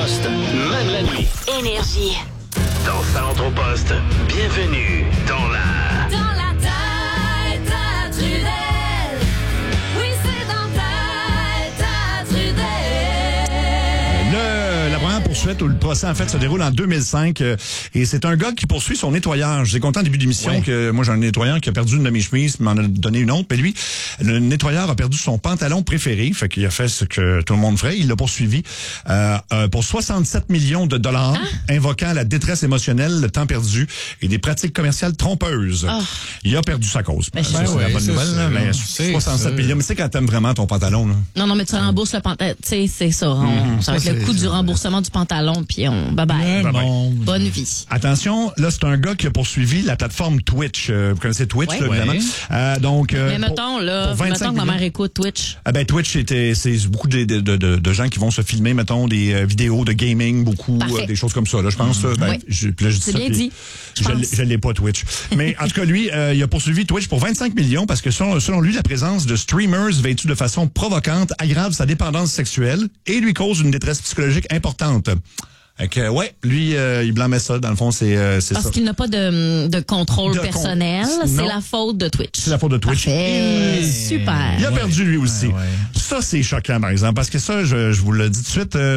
Même la nuit. Énergie. Dans sa rentre au poste, bienvenue dans la tête à Trudel. Oui, c'est dans tête à Trudel. La première poursuite ou le procès, en fait, se déroule en 2005 et c'est un gars qui poursuit son nettoyeur. J'ai content au début d'émission que moi, j'ai un nettoyeur qui a perdu une de mes chemises, m'en a donné une autre. Mais lui, le nettoyeur a perdu son pantalon préféré, fait qu'il a fait ce que tout le monde ferait. Il l'a poursuivi pour 67 millions de dollars, invoquant la détresse émotionnelle, le temps perdu et des pratiques commerciales trompeuses. Il a perdu sa cause. C'est la bonne nouvelle, là, mais 67 millions. Mais c'est quand t'aimes vraiment ton pantalon. Là. Non, mais tu rembourses le pantalon. Tu sais, c'est ça. Ça va être le coût du remboursement du pantalon, puis on bye-bye. Bonne vie. Attention, là, c'est un gars qui a poursuivi la plateforme Twitch. Vous connaissez Twitch, là, évidemment. Mais mettons, que ma mère écoute Twitch. Twitch, c'est beaucoup de gens qui vont se filmer, mettons, des vidéos de gaming, beaucoup, des choses comme ça. Là, je pense. C'est bien dit. Je l'ai pas, Twitch. Mais en tout cas, lui, il a poursuivi Twitch pour 25 millions parce que selon lui, la présence de streamers vêtus de façon provocante aggrave sa dépendance sexuelle et lui cause une détresse psychologique importante. Lui, il blâmait ça. Dans le fond, c'est ça. Parce qu'il n'a pas de contrôle personnel. C'est la faute de Twitch. C'est la faute de Twitch. Super. Il a perdu lui aussi. Ça, c'est choquant, par exemple. Parce que ça, je vous le dis tout de suite,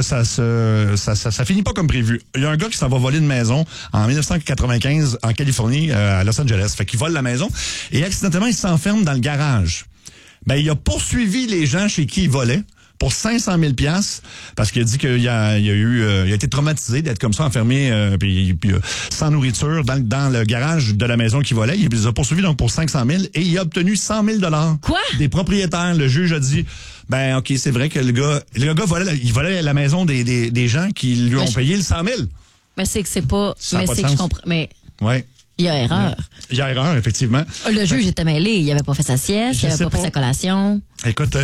ça finit pas comme prévu. Il y a un gars qui s'en va voler une maison en 1995 en Californie, à Los Angeles. Fait qu'il vole la maison et accidentellement, il s'enferme dans le garage. Il a poursuivi les gens chez qui il volait pour 500 000 $ parce qu'il a dit qu'il a été traumatisé d'être comme ça enfermé puis sans nourriture dans le garage de la maison qu'il volait. Il les a poursuivis donc pour 500 000 et il a obtenu 100 000 $ Quoi? Des propriétaires. Le juge a dit OK, c'est vrai que le gars volait la maison des gens qui lui ont payé le 100 000. Mais c'est que c'est pas. Mais c'est que je comprends. Mais. Ouais. Il y a erreur. Il y a erreur, effectivement. Le juge était mêlé. Il avait pas fait sa sieste, il avait pas pris sa collation. Écoute,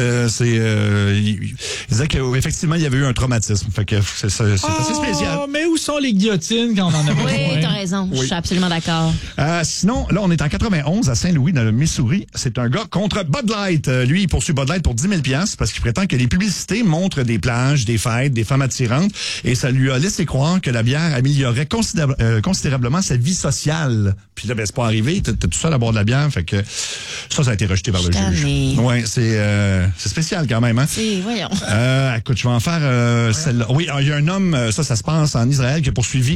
il disait qu'effectivement, il y avait eu un traumatisme. Fait que c'est assez spécial. Mais où sont les guillotines quand on en a besoin? Oui, t'as raison. Je suis absolument d'accord. Sinon, là, on est en 91 à Saint-Louis, dans le Missouri. C'est un gars contre Bud Light. Lui, il poursuit Bud Light pour 10 000 $ parce qu'il prétend que les publicités montrent des plages, des fêtes, des femmes attirantes. Et ça lui a laissé croire que la bière améliorait considérablement sa vie sociale. Puis là, c'est pas arrivé. T'es tout seul à boire de la bière. Fait que ça a été rejeté par le juge. Ouais, c'est spécial quand même, hein? Voyons. Écoute, je vais en faire celle-là. Oui, il y a un homme, ça se passe en Israël, qui a poursuivi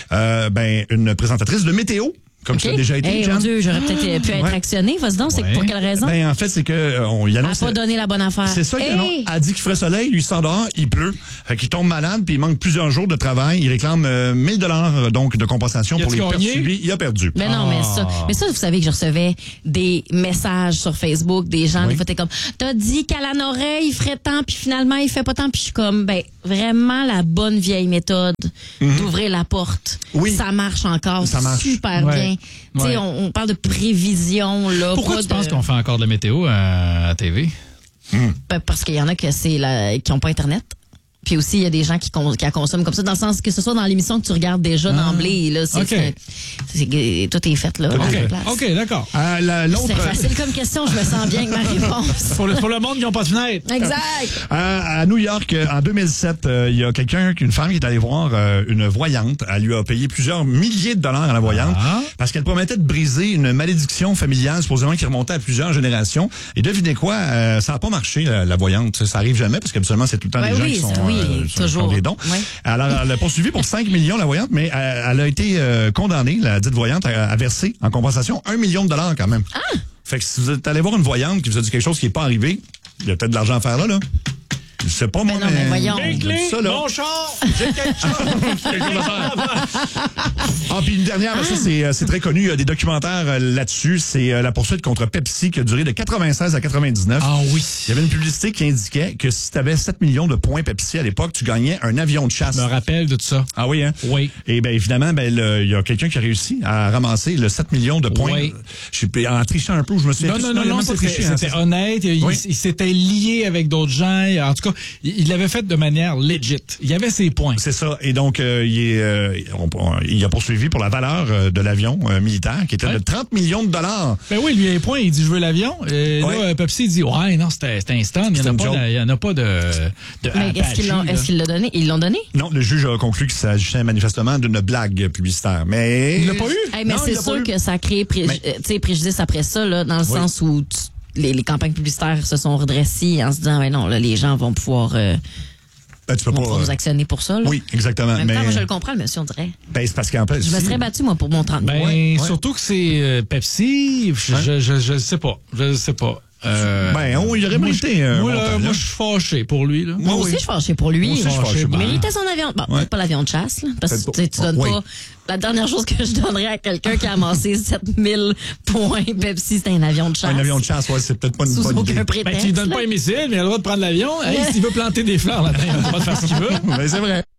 une présentatrice de météo. Comme tu as déjà été, Jeanne. Mon Dieu, j'aurais peut-être pu être actionnée. Vas-y donc, c'est pour quelle raison? En fait, c'est que il annonce. Elle n'a pas donné la bonne affaire. C'est ça qu'il annonce. Elle dit qu'il ferait soleil, lui sort dehors, il pleut. Fait qu'il tombe malade, puis il manque plusieurs jours de travail. Il réclame 1 000 $ donc de compensation pour les pertes subies. Il a perdu. Mais non, mais ça, vous savez que je recevais des messages sur Facebook, des gens, des fois, t'es comme, t'as dit qu'à la oreille, il ferait tant, puis finalement, il fait pas tant, puis je suis comme, vraiment la bonne vieille méthode d'ouvrir la porte. Oui. Ça marche encore super bien. Tu sais, on parle de prévision, là. Pourquoi tu penses qu'on fait encore de la météo à TV? Parce qu'il y en a qui n'ont pas Internet. Puis aussi, il y a des gens qui la consomment comme ça, dans le sens que ce soit dans l'émission que tu regardes déjà d'emblée. Là, tout est fait là. OK, d'accord. C'est facile comme question, je me sens bien avec ma réponse. pour le monde qui n'a pas de fenêtre. Exact. À New York, en 2007, il y a une femme qui est allée voir une voyante. Elle lui a payé plusieurs milliers de dollars à la voyante parce qu'elle promettait de briser une malédiction familiale supposément qui remontait à plusieurs générations. Et devinez quoi, ça n'a pas marché, la voyante. Ça arrive jamais parce qu'habituellement, c'est tout le temps des gens qui sont... toujours. Des dons. Oui. Alors, elle a poursuivi pour 5 millions la voyante, mais elle a été condamnée, la dite voyante, à verser en compensation 1 million de dollars quand même. Fait que si vous êtes allé voir une voyante qui vous a dit quelque chose qui n'est pas arrivé, il y a peut-être de l'argent à faire là. C'est pas moi, mais voyons. Ça, là. Mon char, j'ai quelque chose. Puis une dernière, ça c'est très connu, il y a des documentaires là-dessus, c'est la poursuite contre Pepsi qui a duré de 96 à 99. Ah oui. Il y avait une publicité qui indiquait que si tu avais 7 millions de points Pepsi à l'époque, tu gagnais un avion de chasse. Je me rappelle de tout ça. Ah oui, hein? Oui. Et évidemment, il y a quelqu'un qui a réussi à ramasser le 7 millions de points. Oui. En trichant un peu, je me souviens. Non, c'était honnête. Il s'était lié avec d'autres gens. En tout cas, il l'avait fait de manière legit. Il y avait ses points. C'est ça. Et donc, il a poursuivi pour la valeur de l'avion militaire, qui était de 30 millions de dollars. Ben oui, lui, il a les points, il dit, je veux l'avion. Et là, Pepsi dit, ouais, non, c'était un stand. Il n'y en a pas de mais est-ce qu'ils l'ont donné? Ils l'ont donné? Non, le juge a conclu qu'il s'agissait manifestement d'une blague publicitaire. Mais il l'a pas eu? Hey, mais c'est sûr que ça a créé préjudice après ça, là, dans le sens où les campagnes publicitaires se sont redressées en se disant, ben non, là, les gens vont pouvoir... tu peux pas nous actionner pour ça. Là. Oui, exactement. En même temps, moi, je le comprends, le monsieur, on dirait. Ben, c'est parce qu'en fait, je me serais battu, moi, pour mon 30 surtout que c'est Pepsi, je sais pas. Je sais pas. Il aurait mérité. Moi, je suis fâché pour lui. Là. Moi aussi, je suis fâché pour lui. Il méritait son avion. Bon, peut-être pas l'avion de chasse, là, parce que tu donnes pas... La dernière chose que je donnerais à quelqu'un qui a amassé 7000 points Pepsi, c'est un avion de chasse. Un avion de chasse, c'est peut-être pas une bonne idée. Prétexte, tu lui donnes pas un missile, mais il a le droit de prendre l'avion. Hey, s'il veut planter des fleurs là-dedans, il a le droit de faire ce qu'il veut. C'est vrai.